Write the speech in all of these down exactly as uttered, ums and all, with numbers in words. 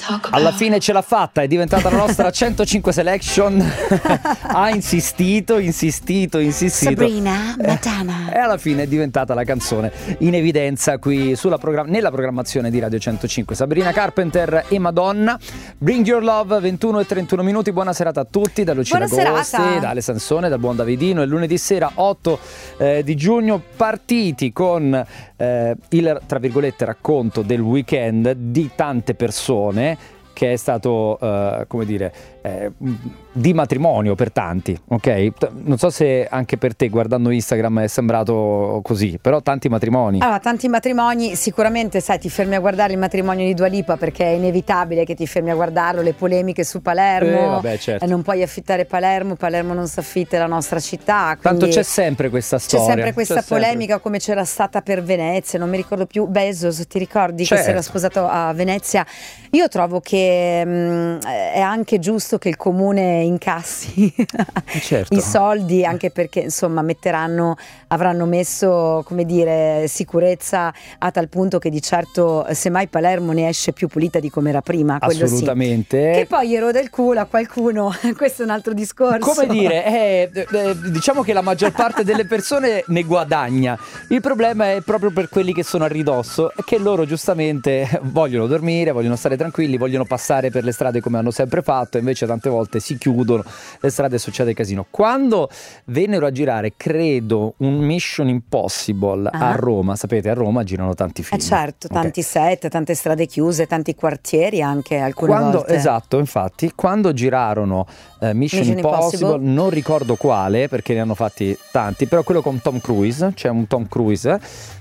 Alla fine ce l'ha fatta, è diventata la nostra centocinque Selection. Ha insistito, insistito, insistito. Sabrina Madama. E alla fine è diventata la canzone in evidenza qui sulla program- nella programmazione di Radio centocinque. Sabrina Carpenter e Madonna. Bring Your Love, ventuno e trentuno minuti. Buona serata a tutti da Lucia Gossi, da Ale Sansone, dal buon Davidino. È lunedì sera otto eh, di giugno, partiti con eh, il, tra virgolette, racconto del weekend di tante persone, che è stato, uh, come dire, eh, di matrimonio per tanti, ok? Non so se anche per te, guardando Instagram, è sembrato così, però tanti matrimoni. Allora, tanti matrimoni, sicuramente, sai, ti fermi a guardare il matrimonio di Dua Lipa perché è inevitabile che ti fermi a guardarlo, le polemiche su Palermo, eh, vabbè, certo. eh, non puoi affittare Palermo, Palermo non si affitta, è la nostra città. Tanto c'è sempre questa storia. C'è sempre questa c'è polemica sempre. Come c'era stata per Venezia, non mi ricordo più, Bezos, ti ricordi certo. che si era sposato a Venezia? Io trovo che mh, è anche giusto che il comune incassi certo. i soldi, anche perché insomma metteranno, avranno messo, come dire, sicurezza a tal punto che di certo semmai Palermo ne esce più pulita di come era prima. Assolutamente. Sì. Che poi gli rode il culo a qualcuno, questo è un altro discorso. Come dire, eh, eh, diciamo che la maggior parte delle persone ne guadagna. Il problema è proprio per quelli che sono a ridosso, che loro giustamente vogliono dormire, vogliono stare tranquilli, vogliono passare per le strade come hanno sempre fatto, e invece tante volte si chiudono le strade e succede casino. Quando vennero a girare, credo, un Mission Impossible ah. a Roma, sapete, a Roma girano tanti film. Eh certo, okay. tanti set, tante strade chiuse, tanti quartieri anche alcune quando, volte. Esatto, infatti, quando girarono uh, Mission, Mission Impossible, Impossible, non ricordo quale, perché ne hanno fatti tanti, però quello con Tom Cruise, c'è un Tom Cruise,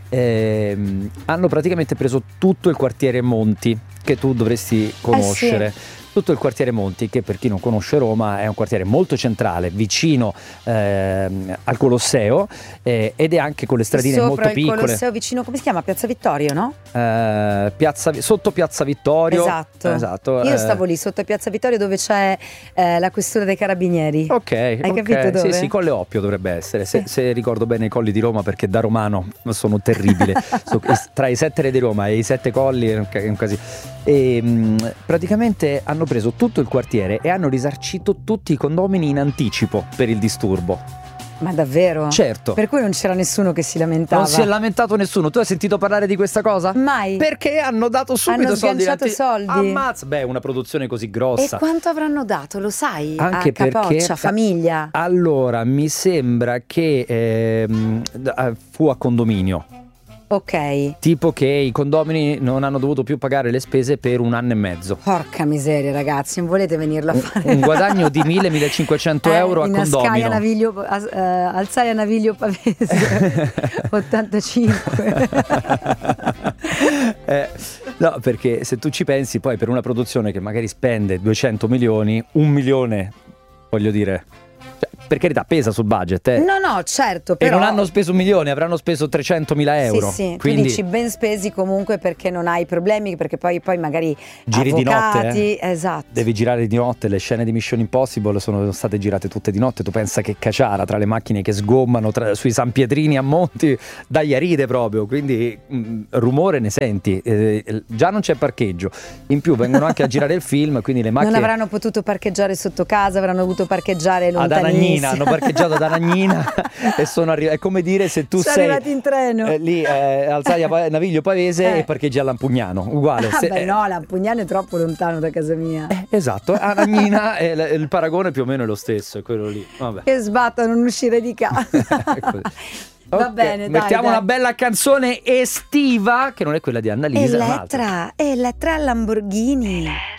ehm, hanno praticamente preso tutto il quartiere Monti, che tu dovresti conoscere. Eh sì. Tutto il quartiere Monti, che per chi non conosce Roma è un quartiere molto centrale, vicino eh, al Colosseo, eh, ed è anche con le stradine Sopra molto il piccole. Colosseo, vicino, come si chiama? Piazza Vittorio, no? Eh, piazza, sotto Piazza Vittorio. Esatto. esatto Io eh. stavo lì sotto Piazza Vittorio, dove c'è eh, la questura dei carabinieri. Ok, hai okay. capito dove? Sì, sì, Colle Oppio dovrebbe essere, se, sì. se ricordo bene i colli di Roma, perché da romano sono terribile. so, tra i sette re di Roma e i sette colli è un casino. E mh, praticamente hanno preso tutto il quartiere e hanno risarcito tutti i condomini in anticipo per il disturbo. Ma davvero? Certo. Per cui non c'era nessuno che si lamentava. Non si è lamentato nessuno. Tu hai sentito parlare di questa cosa? Mai. Perché hanno dato subito hanno soldi. Hanno soldi. Ammazza. Beh, una produzione così grossa. E quanto avranno dato, lo sai? Anche a Capoccia, perché, famiglia. Allora, mi sembra che ehm, fu a condominio. Ok. Tipo che i condomini non hanno dovuto più pagare le spese per un anno e mezzo. Porca miseria, ragazzi, non volete venirlo a fare? Un, un guadagno di mille millecinquecento eh, euro a condomino. Naviglio, uh, Alzaia Naviglio Pavese ottantacinque. eh, no, perché se tu ci pensi, poi per una produzione che magari spende duecento milioni, un milione, voglio dire, cioè, per carità, pesa sul budget, eh. No, no, certo, però... E non hanno speso un milione, avranno speso trecentomila euro. Sì, sì, quindi... tu dici ben spesi comunque, perché non hai problemi, perché poi, poi magari giri avvocati, di notte, eh? Esatto. Devi girare di notte, le scene di Mission Impossible sono state girate tutte di notte. Tu pensa che caciara tra le macchine che sgommano tra, sui San Pietrini a Monti, dagli a ride proprio, quindi mh, rumore ne senti, eh, già non c'è parcheggio, in più vengono anche a girare il film, quindi le macchine... Non avranno potuto parcheggiare sotto casa, avranno dovuto parcheggiare lontanissimo. Ad Anagnina, hanno parcheggiato ad Anagnina e sono arrivati. È come dire se tu sono sei arrivati in treno eh, lì eh, Alzaia Naviglio Pavese eh. e parcheggi a Lampugnano, uguale. Ah, se, beh, eh, no, Lampugnano è troppo lontano da casa mia. Eh, esatto, Anagnina eh, il, il paragone più o meno è lo stesso, è quello lì. Vabbè. Che sbatta a non uscire di casa. Va okay, bene, dai, mettiamo dai. una bella canzone estiva, che non è quella di Annalisa. Elettra, Elettra Lamborghini.